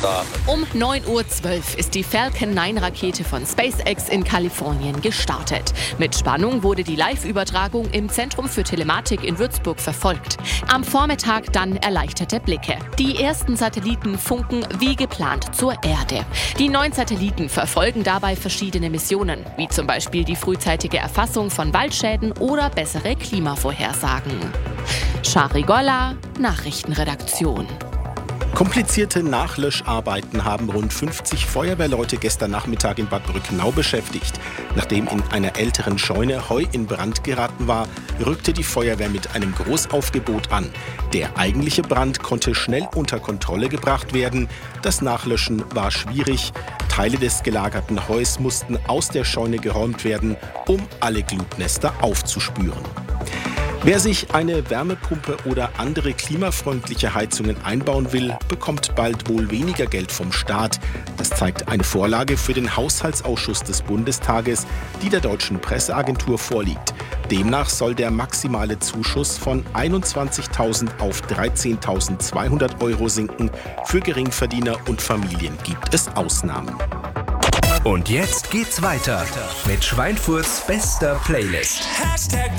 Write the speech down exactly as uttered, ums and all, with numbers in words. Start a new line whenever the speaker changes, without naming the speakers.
starten.
Um neun Uhr zwölf ist die Falcon neun Rakete von SpaceX in Kalifornien gestartet. Mit Spannung wurde die Live-Übertragung im Zentrum für Telematik in Würzburg verfolgt. Am Vormittag dann erleichterte Blicke. Die ersten Satelliten funken wie geplant zur Erde. Die neun Satelliten verfolgen dabei verschiedene Missionen, wie zum Beispiel die frühzeitige Erfassung von Waldschäden oder bessere Klimavorhersagen. Shari Golla, Nachrichtenredaktion.
Komplizierte Nachlöscharbeiten haben rund fünfzig Feuerwehrleute gestern Nachmittag in Bad Brücknau beschäftigt. Nachdem in einer älteren Scheune Heu in Brand geraten war, rückte die Feuerwehr mit einem Großaufgebot an. Der eigentliche Brand konnte schnell unter Kontrolle gebracht werden. Das Nachlöschen war schwierig. Teile des gelagerten Heus mussten aus der Scheune geräumt werden, um alle Glutnester aufzuspüren. Wer sich eine Wärmepumpe oder andere klimafreundliche Heizungen einbauen will, bekommt bald wohl weniger Geld vom Staat. Das zeigt eine Vorlage für den Haushaltsausschuss des Bundestages, die der Deutschen Presseagentur vorliegt. Demnach soll der maximale Zuschuss von einundzwanzigtausend auf dreizehntausendzweihundert Euro sinken. Für Geringverdiener und Familien gibt es Ausnahmen.
Und jetzt geht's weiter mit Schweinfurts bester Playlist.